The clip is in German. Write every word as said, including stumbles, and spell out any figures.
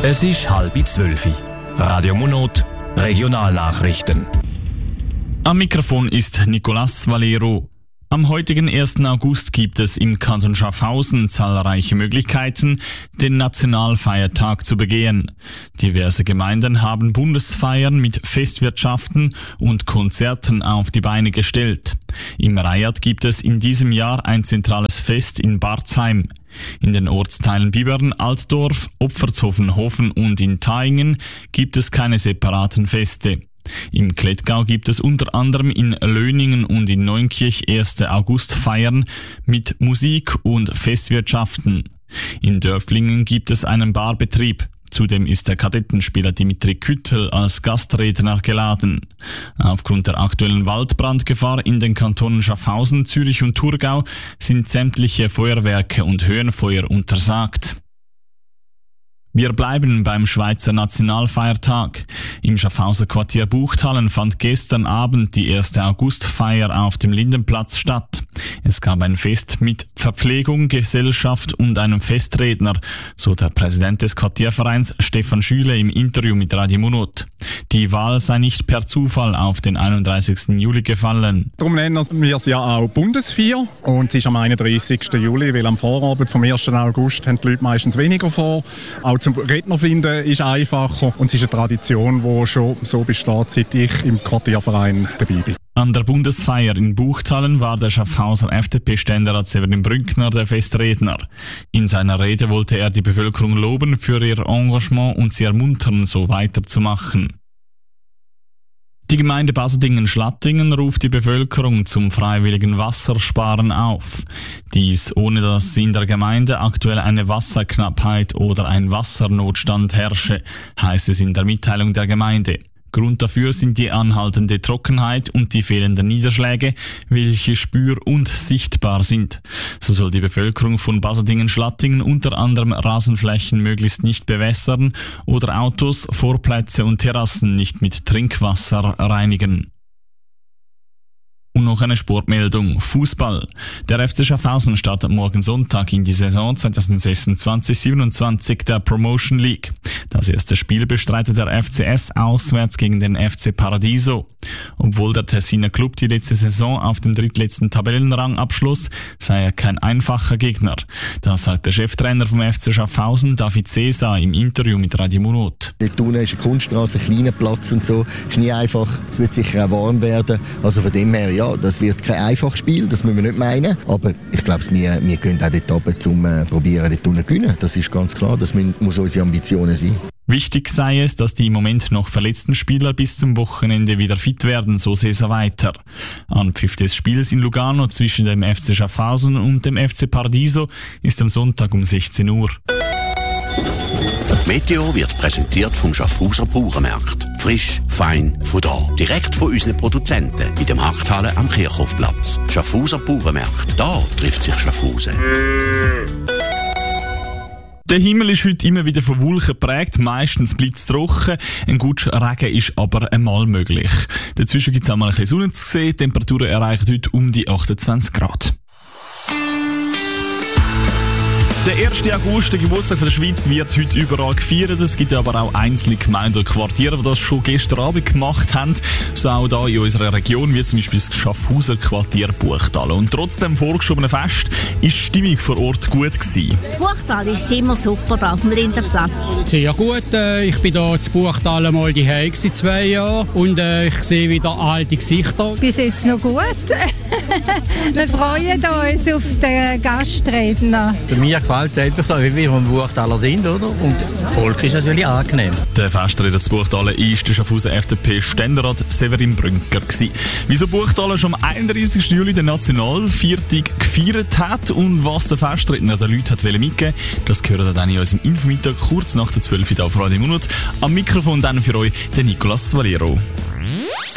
Es ist halb zwölf. Radio Monot, Regionalnachrichten. Am Mikrofon ist Nicolas Valero. Am heutigen ersten August gibt es im Kanton Schaffhausen zahlreiche Möglichkeiten, den Nationalfeiertag zu begehen. Diverse Gemeinden haben Bundesfeiern mit Festwirtschaften und Konzerten auf die Beine gestellt. Im Reiert gibt es in diesem Jahr ein zentrales Fest in Barzheim. In den Ortsteilen Bibern, Altdorf, Opfertshofen, Hofen und in Thaingen gibt es keine separaten Feste. Im Klettgau gibt es unter anderem in Löningen und in Neunkirch erste Augustfeiern mit Musik und Festwirtschaften. In Dörflingen gibt es einen Barbetrieb. Zudem ist der Kadettenspieler Dimitri Küttel als Gastredner geladen. Aufgrund der aktuellen Waldbrandgefahr in den Kantonen Schaffhausen, Zürich und Thurgau sind sämtliche Feuerwerke und Höhenfeuer untersagt. Wir bleiben beim Schweizer Nationalfeiertag. Im Schaffhauser Quartier Buchthallen fand gestern Abend die erste Augustfeier auf dem Lindenplatz statt. Es gab ein Fest mit Verpflegung, Gesellschaft und einem Festredner, so der Präsident des Quartiervereins Stefan Schüle im Interview mit Radio Monot. Die Wahl sei nicht per Zufall auf den einunddreißigsten Juli gefallen. Darum nennen wir es ja auch Bundesfeier. Und es ist am einunddreißigsten Juli, weil am Vorabend vom ersten August haben die Leute meistens weniger vor. Auch zum Redner finden ist einfacher. Und es ist eine Tradition, die schon so besteht, seit ich im Quartierverein dabei bin. An der Bundesfeier in Buchthallen war der Schaffhauser F D P-Ständerat Severin Brückner der Festredner. In seiner Rede wollte er die Bevölkerung loben für ihr Engagement und sie ermuntern, so weiterzumachen. Die Gemeinde Basedingen-Schlattingen ruft die Bevölkerung zum freiwilligen Wassersparen auf. Dies ohne dass in der Gemeinde aktuell eine Wasserknappheit oder ein Wassernotstand herrsche, heißt es in der Mitteilung der Gemeinde. Grund dafür sind die anhaltende Trockenheit und die fehlenden Niederschläge, welche spür- und sichtbar sind. So soll die Bevölkerung von Basedingen-Schlattingen unter anderem Rasenflächen möglichst nicht bewässern oder Autos, Vorplätze und Terrassen nicht mit Trinkwasser reinigen. Und noch eine Sportmeldung. Fußball. Der F C Schaffhausen startet morgen Sonntag in die Saison zweitausendsechsundzwanzig siebenundzwanzig der Promotion League. Das erste Spiel bestreitet der F C S auswärts gegen den F C Paradiso. Obwohl der Tessiner Club die letzte Saison auf dem drittletzten Tabellenrang abschloss, sei er kein einfacher Gegner. Das sagt der Cheftrainer vom F C Schaffhausen, David Cesar, im Interview mit Radio Monot. Dort unten ist eine Kunststraße, ein kleiner Platz und so. Ist nie einfach. Es wird sicher auch warm werden. Also von dem her, ja, das wird kein einfaches Spiel, das müssen wir nicht meinen. Aber ich glaube, wir, wir gehen auch dort runter, um äh, probieren, dort unten zu gewinnen. Das ist ganz klar, das muss unsere Ambitionen sein. Wichtig sei es, dass die im Moment noch verletzten Spieler bis zum Wochenende wieder fit werden, so Cesar weiter. Anpfiff des Spiels in Lugano zwischen dem F C Schaffhausen und dem F C Paradiso ist am Sonntag um sechzehn Uhr. Meteo wird präsentiert vom Schaffhauser Bauernmarkt. Frisch, fein, von da. Direkt von unseren Produzenten in der Markthalle am Kirchhofplatz. Schaffhauser Bauernmarkt. Da trifft sich Schaffhausen. Der Himmel ist heute immer wieder von Wolken geprägt, meistens bleibt es trocken, ein guter Regen ist aber einmal möglich. Dazwischen gibt es auch mal ein bisschen Sonne zu sehen, die Temperaturen erreichen heute um die achtundzwanzig Grad. Der erste August, der Geburtstag der Schweiz, wird heute überall gefeiert. Es gibt aber auch einzelne Gemeinden und Quartiere, die das schon gestern Abend gemacht haben. So auch hier in unserer Region, wie zum Beispiel das Schaffhauser Quartier Buchthallen. Und trotz dem vorgeschobenen Fest ist die Stimmung vor Ort gut gewesen. Das Buchthallen ist immer super da auf dem Lindenplatz. Sehr gut. Ich bin hier zu Buchthallen mal daheim seit zwei Jahren und äh, ich sehe wieder alte Gesichter. Bis jetzt noch gut. Wir freuen uns auf den Gastredner. Für mich gefällt es einfach, wie wir vom Buchtaler sind, oder? Und das Volk ist natürlich angenehm. Der Festredner zu Buchthallen ist der Schaffhauser F D P-Ständerat Severin Brünker gewesen. Wieso Buchthallen schon am einunddreißigsten Juli den Nationalviertag gefeiert hat und was der Festredner den Leuten hat mitgeben, das gehört dann in unserem Infomittag kurz nach der zwölf Uhr auf Radio Monot. Am Mikrofon dann für euch der Nicolas Valero.